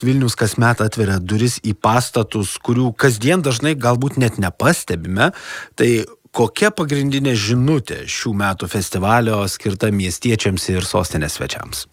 Vilnius kasmet atveria duris į pastatus, kurių kasdien dažnai galbūt net nepastebime. Tai kokia pagrindinė žinutė šių metų festivalio skirta miestiečiams ir sostinės svečiams?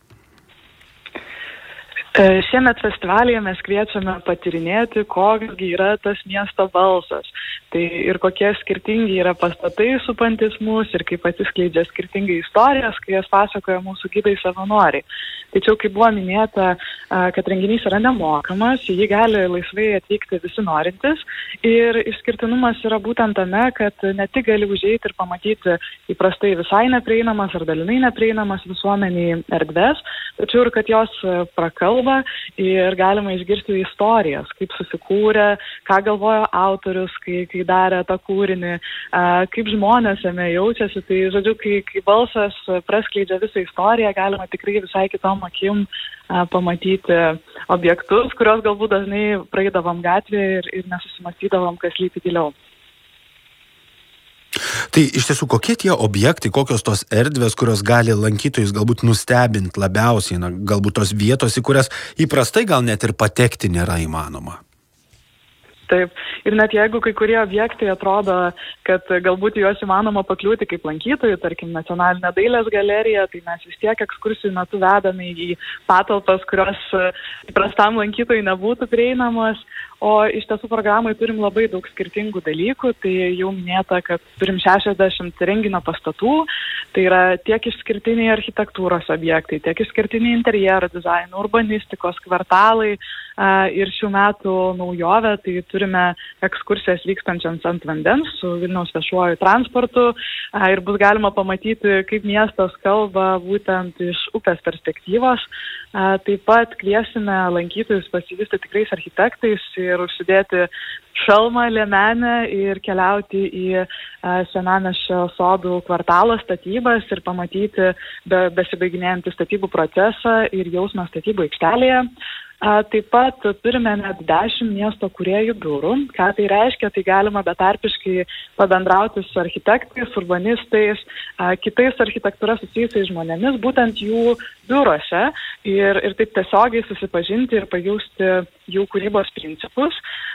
Šiemet festivalyje mes kviečiame patyrinėti, koksgi yra tas miesto balsas. Tai ir kokie skirtingi yra pastatai supantis mus ir kaip atsiskleidžia skirtingai istorijas, kai jas pasakoja mūsų gidai savanoriai. Tačiau, kaip buvo minėta, kad renginys yra nemokamas, jį gali laisvai atvykti visi norintys. Ir išskirtinumas yra būtent tame, kad ne tik gali užeiti ir pamatyti įprastai visai neprieinamas ar dalinai neprieinamas visuomeniai erdves, tačiau ir kad jos prakalba ir galima išgirsti istorijas, kaip susikūrė, ką galvojo autorius, kai darė tą kūrinį, kaip žmonės jame jaučiasi. Tai, žodžiu, kai balsas praskleidžia visą istoriją, galima tikrai visai kitom akim pamatyti objektus, kurios galbūt dažnai praeidavom gatvėje ir nesusimastydavom, kas lypi giliau. Tai iš tiesų, kokie tie objektai, kokios tos erdvės, kurios gali lankytojus galbūt nustebinti labiausiai, galbūt tos vietos, į kurias įprastai gal net ir patekti nėra įmanoma? Taip, ir net jeigu kai kurie objektai atrodo, kad galbūt juos įmanoma pakliūti kaip lankytojai, tarkim, Nacionalinė dailės galerija, tai mes vis tiek ekskursijų metu vedame į patalpas, kurios įprastam lankytojai nebūtų prieinamos. O iš tiesų programai turim labai daug skirtingų dalykų, tai jau minėta, kad turim 60 renginio pastatų, tai yra tiek išskirtiniai architektūros objektai, tiek išskirtiniai interjero dizaino, urbanistikos, kvartalai ir šių metų naujovė, tai turime ekskursijas vykstančiams ant vandens su Vilniaus viešuoju transportu ir bus galima pamatyti, kaip miestas kalba būtent iš upės perspektyvos. Taip pat kviesime lankytojus pasijusti tikrais architektais ir užsidėti šalmą, liemenę ir keliauti į senamiesčio sodų kvartalo statybas ir pamatyti besibaiginėjantį statybų procesą ir jausmą statybų aikštelėje. Taip pat turime net 10 miesto kūrėjų biurų. Ką tai reiškia? Tai galima betarpiškai pabendrauti su architektais, urbanistais, kitais architektūra susijusiais žmonėmis, būtent jų biurose ir taip tiesiogiai susipažinti ir pajusti jų kūrybos principus.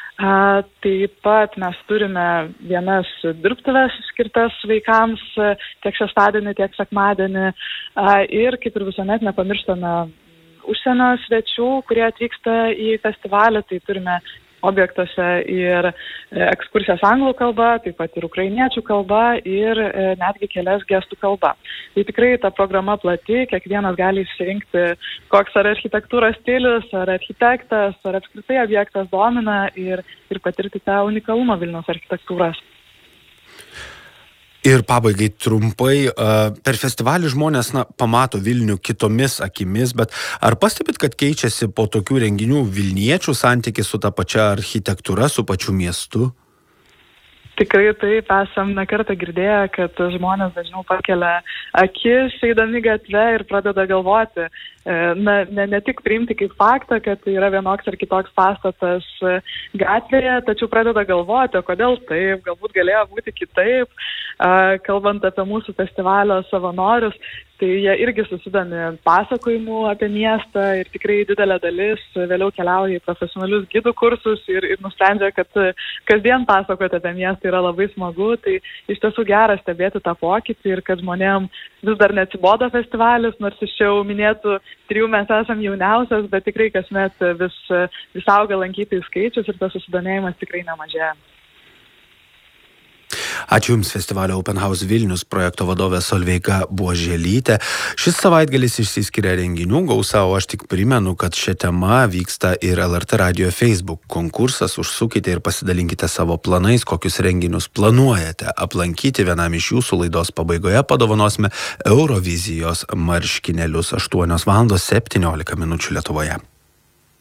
Taip pat mes turime vienas dirbtuves skirtas vaikams tiek šeštadienį, tiek sekmadienį ir kaip ir visuomet nepamirštame užsienio svečių, kurie atvyksta į festivalį, tai turime objektuose ir ekskursijas anglų kalba, taip pat ir ukrainiečių kalba ir netgi kelias gestų kalba. Tai tikrai ta programa plati, kiekvienas gali išsirinkti, koks ar architektūros stilius, ar architektas, ar apskritai objektas domina ir patirti tą unikalumą Vilniaus architektūros. Ir pabaigai trumpai, per festivalį žmonės pamato Vilnių kitomis akimis, bet ar pastebit, kad keičiasi po tokių renginių vilniečių santykis su ta pačia architektūra, su pačiu miestu? Tikrai taip, esam ne kartą girdėję, kad žmonės dažniau pakelia akis eidami gatve ir pradeda galvoti, ne tik priimti kaip faktą, kad yra vienoks ar kitoks pastatas gatvėje, tačiau pradeda galvoti, kodėl taip, galbūt galėjo būti kitaip. Kalbant apie mūsų festivalio savanorius, tai jie irgi susidomi pasakojimu apie miestą ir tikrai didelė dalis vėliau keliauja į profesionalius gidų kursus ir nusprendžia, kad kasdien pasakoti apie miestą yra labai smagu. Tai iš tiesų gera stebėti tą pokytį ir kad žmonėm vis dar neatsibodo festivalis, nors iš čia minėtų 3 mes esam jauniausias, bet tikrai kasmet vis auga lankytojų skaičius ir tas susidomėjimas tikrai nemažėja. Ačiū Jums, festivalio Open House Vilnius projekto vadovė Solveiga Buoželytė. Šis savaitgalis išsiskiria renginių gausa, o aš tik primenu, kad šią temą vyksta ir LRT Radio Facebook konkursas. Užsukite ir pasidalinkite savo planais, kokius renginius planuojate aplankyti. Vienam iš jūsų laidos pabaigoje padovanosime Eurovizijos marškinėlius 8:17 Lietuvoje.